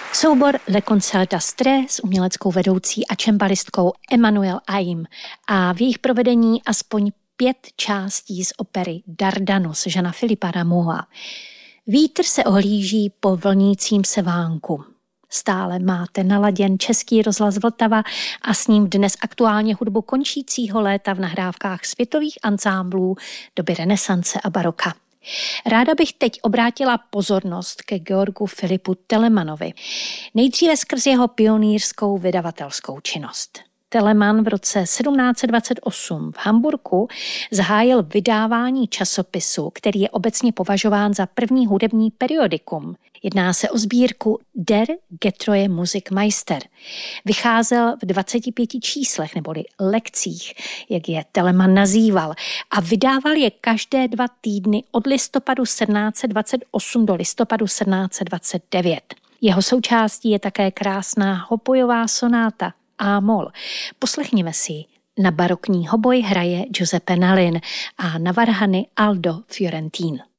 Soubor Le Concert d'Astre s uměleckou vedoucí a čembalistkou Emmanuelle Aim a v jejich provedení aspoň 5 částí z opery Dardanus Žana Filipa Rameaua. Vítr se ohlíží po vlnícím se vánku. Stále máte naladěn Český rozhlas Vltava a s ním dnes aktuálně hudbu končícího léta v nahrávkách světových ansámblů doby renesance a baroka. Ráda bych teď obrátila pozornost ke Georgu Filipu Telemanovi. Nejdříve skrz jeho pionýrskou vydavatelskou činnost. Telemann v roce 1728 v Hamburku zahájil vydávání časopisu, který je obecně považován za první hudební periodikum. Jedná se o sbírku Der Getreue Musikmeister. Vycházel v 25 číslech neboli lekcích, jak je Telemann nazýval, a vydával je každé 2 týdny od listopadu 1728 do listopadu 1729. Jeho součástí je také krásná hobojová sonáta A-moll. Poslechněme si ji. Na barokní hoboj hraje Giuseppe Nalin a na varhany Aldo Fiorentin.